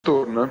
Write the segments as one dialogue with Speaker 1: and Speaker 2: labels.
Speaker 1: compositor, né?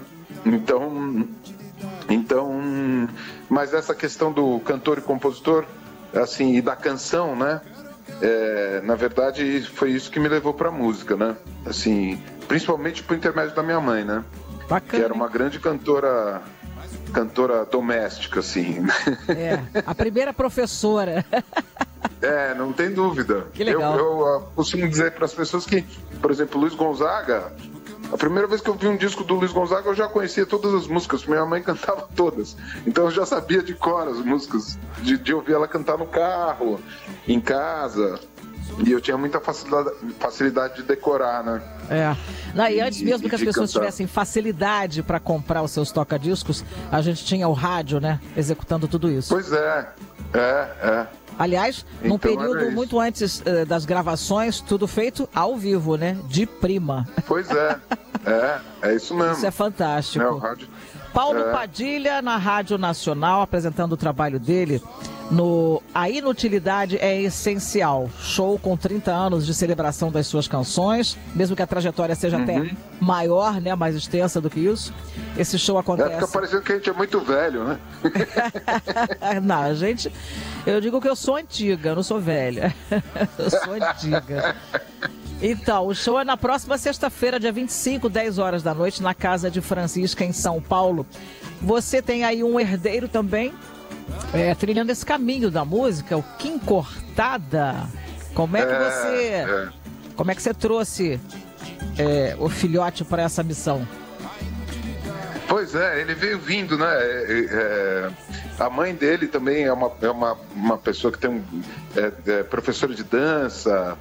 Speaker 1: Então, mas essa questão do cantor e compositor, assim, e da canção, né? Na verdade, foi isso que me levou para a música, né? Assim, principalmente por intermédio da minha mãe, né?
Speaker 2: Bacana.
Speaker 1: Que era uma grande cantora doméstica, assim.
Speaker 2: A primeira professora.
Speaker 1: Não tem dúvida.
Speaker 2: Que legal.
Speaker 1: Eu costumo dizer para as pessoas que, por exemplo, Luiz Gonzaga, a primeira vez que eu vi um disco do Luiz Gonzaga, eu já conhecia todas as músicas, minha mãe cantava todas. Então eu já sabia de cor as músicas, de ouvir ela cantar no carro, em casa. E eu tinha muita facilidade de decorar, né?
Speaker 2: E antes mesmo que as pessoas tivessem facilidade para comprar os seus toca-discos, a gente tinha o rádio, né? Executando tudo isso.
Speaker 1: Pois é.
Speaker 2: Aliás, num período muito antes das gravações, tudo feito ao vivo, né? De prima.
Speaker 1: Pois é isso mesmo.
Speaker 2: Isso é fantástico.
Speaker 1: O rádio...
Speaker 2: Paulo Padilha na Rádio Nacional, apresentando o trabalho dele no A Inutilidade é Essencial. Show com 30 anos de celebração das suas canções, mesmo que a trajetória seja até maior, né? Mais extensa do que isso. Esse show acontece...
Speaker 1: Fica parecendo que a gente é muito velho, né?
Speaker 2: Não, gente... Eu digo que eu sou antiga, eu não sou velha. Eu sou antiga. Então, o show é na próxima sexta-feira, dia 25, 10 horas da noite, na Casa de Francisca, em São Paulo. Você tem aí um herdeiro também, trilhando esse caminho da música, o Kim Cortada. Como é que você trouxe o filhote para essa missão?
Speaker 1: Pois ele veio vindo, né? A mãe dele também é uma pessoa que tem professora de dança,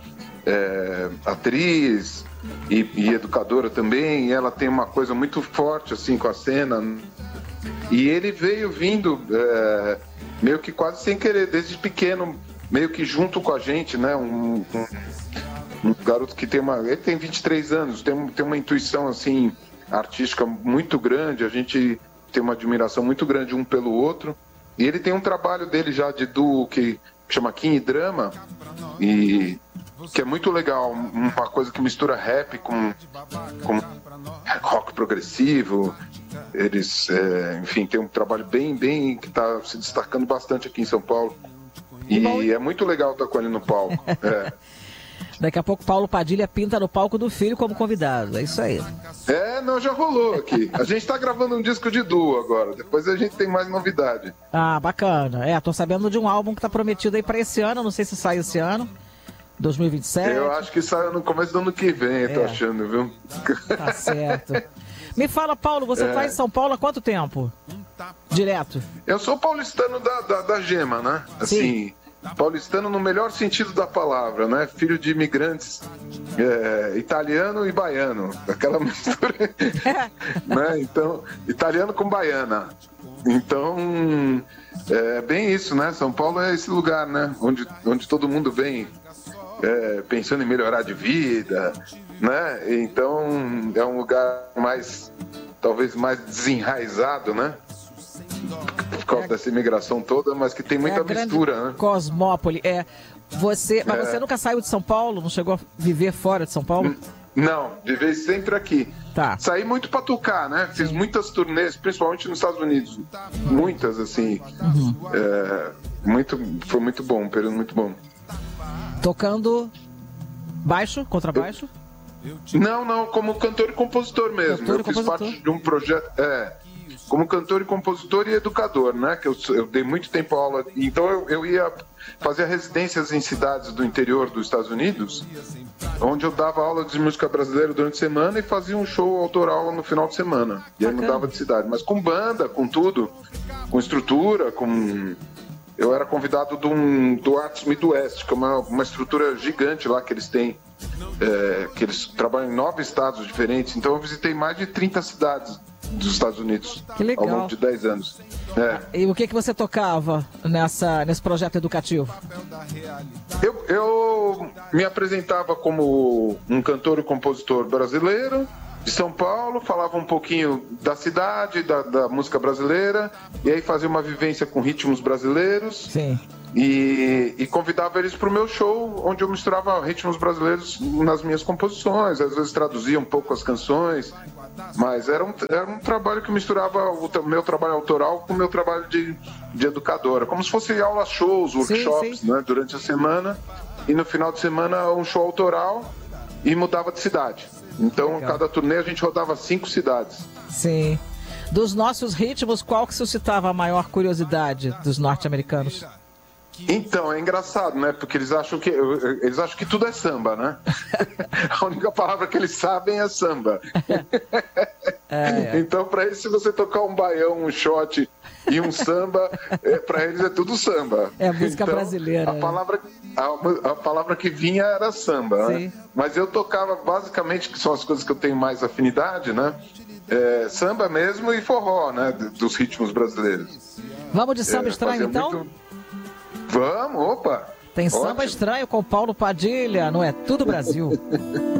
Speaker 1: atriz e educadora também, e ela tem uma coisa muito forte assim com a cena. E ele veio vindo meio que quase sem querer, desde pequeno, meio que junto com a gente, né? Um garoto que ele tem 23 anos, tem uma intuição assim artística muito grande, a gente tem uma admiração muito grande um pelo outro, e ele tem um trabalho dele já de duo que chama Kim e Drama, e que é muito legal, uma coisa que mistura rap com rock progressivo. Eles, enfim, tem um trabalho bem que está se destacando bastante aqui em São Paulo, e é muito legal estar com ele no palco.
Speaker 2: Daqui a pouco Paulo Padilha pinta no palco do filho como convidado, é isso aí.
Speaker 1: Já rolou aqui. A gente tá gravando um disco de duo agora, depois a gente tem mais novidade.
Speaker 2: Bacana. Tô sabendo de um álbum que tá prometido aí pra esse ano, não sei se sai esse ano, 2027.
Speaker 1: Eu acho que sai no começo do ano que vem, tô achando, viu?
Speaker 2: Tá certo. Me fala, Paulo, você tá em São Paulo há quanto tempo? Direto?
Speaker 1: Eu sou paulistano da Gema, né? Assim... Paulistano no melhor sentido da palavra, né? Filho de imigrantes italiano e baiano, aquela mistura, né? Então, italiano com baiana. Então, é bem isso, né? São Paulo é esse lugar, né? Onde todo mundo vem pensando em melhorar de vida, né? Então, é um lugar talvez mais desenraizado, né? Por causa dessa imigração toda, mas que tem muita mistura, né?
Speaker 2: Cosmópole. Mas você nunca saiu de São Paulo? Não chegou a viver fora de São Paulo?
Speaker 1: Não, vivi sempre aqui.
Speaker 2: Tá.
Speaker 1: Saí muito pra tocar, né? Fiz muitas turnês, principalmente nos Estados Unidos. Muitas, assim. Foi muito bom, um período muito bom.
Speaker 2: Tocando baixo, contrabaixo?
Speaker 1: Não, como cantor e compositor mesmo. Eu fiz parte de um projeto... como cantor e compositor e educador, né? Que eu dei muito tempo aula, então eu ia fazer residências em cidades do interior dos Estados Unidos, onde eu dava aula de música brasileira durante a semana e fazia um show autoral no final de semana. E aí mudava de cidade, mas com banda, com tudo, com estrutura, eu era convidado do Arts Midwest, que é uma estrutura gigante lá que eles têm, que eles trabalham em 9 estados diferentes, então eu visitei mais de 30 cidades dos Estados Unidos ao longo de 10 anos.
Speaker 2: E o que você tocava nesse projeto educativo?
Speaker 1: Eu me apresentava como um cantor e compositor brasileiro de São Paulo, falava um pouquinho da cidade, da música brasileira, e aí fazia uma vivência com ritmos brasileiros.
Speaker 2: Sim.
Speaker 1: E convidava eles para o meu show, onde eu misturava ritmos brasileiros nas minhas composições, às vezes traduzia um pouco as canções, Mas era um trabalho que misturava o meu trabalho autoral com o meu trabalho de educadora, como se fosse aulas, shows, workshops, sim. Né, durante a semana, e no final de semana um show autoral e mudava de cidade. Então, legal. Cada turnê a gente rodava 5 cidades.
Speaker 2: Sim. Dos nossos ritmos, qual que suscitava a maior curiosidade dos norte-americanos?
Speaker 1: Então, é engraçado, né? Porque eles acham que tudo é samba, né? A única palavra que eles sabem é samba. Então, para eles, se você tocar um baião, um shot e um samba, para eles é tudo samba.
Speaker 2: É a música brasileira.
Speaker 1: A palavra que vinha era samba, né? Mas eu tocava basicamente, que são as coisas que eu tenho mais afinidade, né? Samba mesmo e forró, né? Dos ritmos brasileiros.
Speaker 2: Vamos de samba estranho, então?
Speaker 1: Muito... Vamos, opa!
Speaker 2: Tem samba estranho com Paulo Padilha, não é tudo Brasil.